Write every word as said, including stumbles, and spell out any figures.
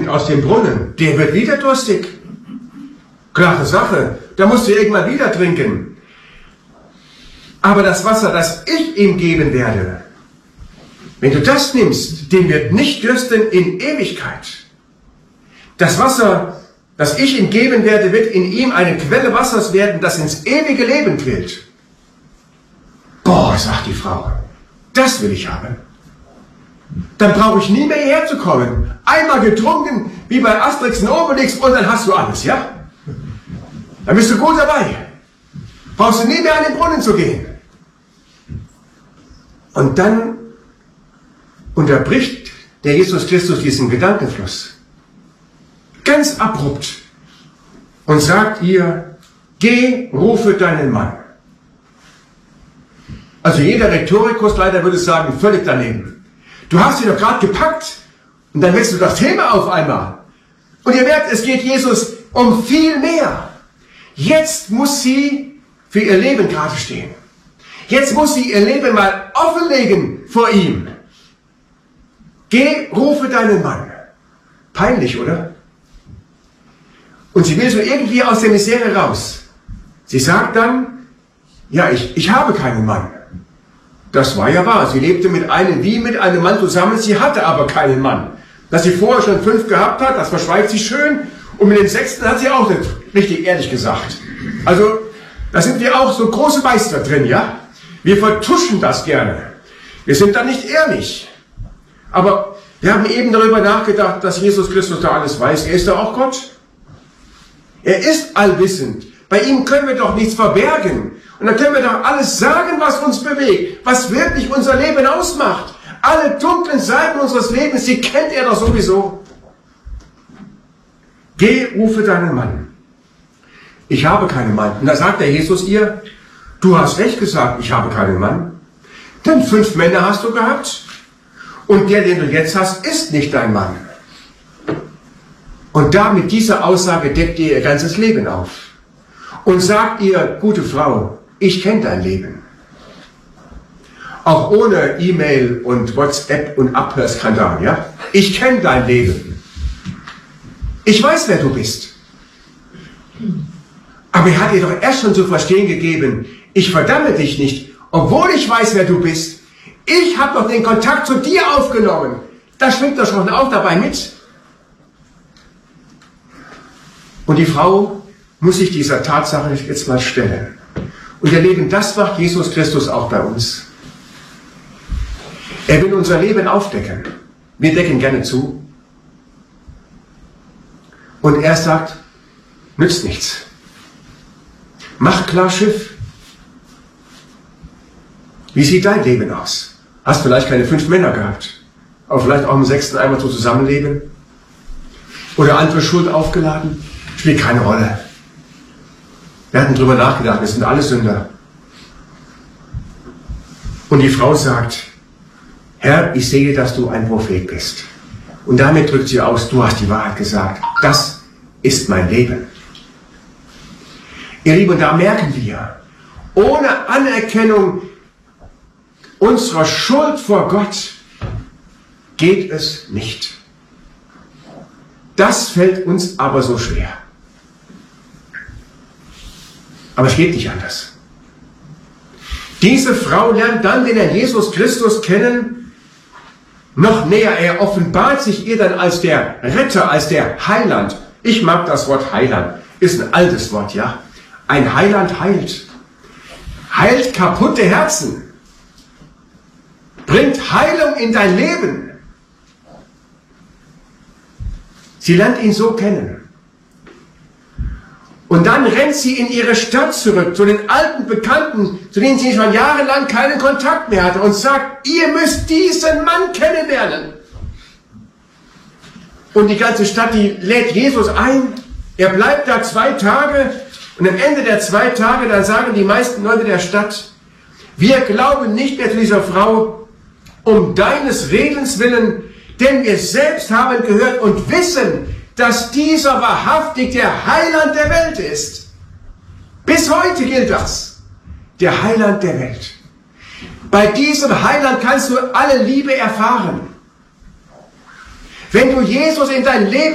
trinken aus dem Brunnen, der wird wieder durstig. Klare Sache, da musst du irgendwann wieder trinken. Aber das Wasser, das ich ihm geben werde, wenn du das nimmst, dem wird nicht dürsten in Ewigkeit. Das Wasser, das ich ihm geben werde, wird in ihm eine Quelle Wassers werden, das ins ewige Leben quillt. Boah, sagt die Frau, das will ich haben. Dann brauche ich nie mehr hierher zu kommen. Einmal getrunken, wie bei Asterix und Obelix, und dann hast du alles, ja? Dann bist du gut dabei. Brauchst du nie mehr an den Brunnen zu gehen. Und dann unterbricht der Jesus Christus diesen Gedankenfluss. Ganz abrupt. Und sagt ihr, geh, rufe deinen Mann. Also jeder Rhetorikkursleiter würde sagen, völlig daneben. Du hast ihn doch gerade gepackt und dann wechselst du das Thema auf einmal. Und ihr merkt, es geht Jesus um viel mehr. Jetzt muss sie für ihr Leben gerade stehen. Jetzt muss sie ihr Leben mal offenlegen vor ihm. Geh, rufe deinen Mann. Peinlich, oder? Und sie will so irgendwie aus der Misere raus. Sie sagt dann, ja, ich, ich habe keinen Mann. Das war ja wahr. Sie lebte mit einem wie mit einem Mann zusammen, sie hatte aber keinen Mann. Dass sie vorher schon fünf gehabt hat, das verschweigt sie schön. Und mit dem sechsten hat sie auch nicht richtig ehrlich gesagt. Also, da sind wir auch so große Meister drin, ja? Wir vertuschen das gerne. Wir sind da nicht ehrlich. Aber wir haben eben darüber nachgedacht, dass Jesus Christus da alles weiß. Er ist doch auch Gott. Er ist allwissend. Bei ihm können wir doch nichts verbergen. Und dann können wir doch alles sagen, was uns bewegt, was wirklich unser Leben ausmacht. Alle dunklen Seiten unseres Lebens, die kennt er doch sowieso. Geh, rufe deinen Mann. Ich habe keinen Mann. Und da sagt der Jesus ihr, du hast recht gesagt, ich habe keinen Mann. Denn fünf Männer hast du gehabt. Und der, den du jetzt hast, ist nicht dein Mann. Und da mit dieser Aussage deckt ihr ihr ganzes Leben auf. Und sagt ihr, gute Frau, ich kenne dein Leben. Auch ohne E-Mail und WhatsApp und Abhörskandal, ja? Ich kenne dein Leben. Ich weiß, wer du bist. Aber er hat dir doch erst schon zu verstehen gegeben, ich verdamme dich nicht, obwohl ich weiß, wer du bist. Ich habe doch den Kontakt zu dir aufgenommen. Da schwingt doch schon auch dabei mit. Und die Frau muss sich dieser Tatsache jetzt mal stellen. Und ihr Leben, das macht Jesus Christus auch bei uns. Er will unser Leben aufdecken. Wir decken gerne zu. Und er sagt, nützt nichts. Mach klar Schiff. Wie sieht dein Leben aus? Hast vielleicht keine fünf Männer gehabt, aber vielleicht auch im sechsten einmal so zusammenleben? Oder andere Schuld aufgeladen? Spielt keine Rolle. Wir hatten drüber nachgedacht, wir sind alle Sünder. Und die Frau sagt, Herr, ich sehe, dass du ein Prophet bist. Und damit drückt sie aus, du hast die Wahrheit gesagt. Das ist mein Leben. Ihr Lieben, da merken wir, ohne Anerkennung unserer Schuld vor Gott geht es nicht. Das fällt uns aber so schwer. Aber es geht nicht anders. Diese Frau lernt dann den Herrn Jesus Christus kennen, noch näher. Er offenbart sich ihr dann als der Retter, als der Heiland. Ich mag das Wort Heiland. Ist ein altes Wort, ja. Ein Heiland heilt. Heilt kaputte Herzen. Bringt Heilung in dein Leben. Sie lernt ihn so kennen. Und dann rennt sie in ihre Stadt zurück, zu den alten Bekannten, zu denen sie schon jahrelang keinen Kontakt mehr hatte, und sagt, ihr müsst diesen Mann kennenlernen. Und die ganze Stadt, die lädt Jesus ein. Er bleibt da zwei Tage und am Ende der zwei Tage, dann sagen die meisten Leute der Stadt, wir glauben nicht mehr zu dieser Frau um deines Redens willen, denn wir selbst haben gehört und wissen, dass dieser wahrhaftig der Heiland der Welt ist. Bis heute gilt das. Der Heiland der Welt. Bei diesem Heiland kannst du alle Liebe erfahren. Wenn du Jesus in dein Leben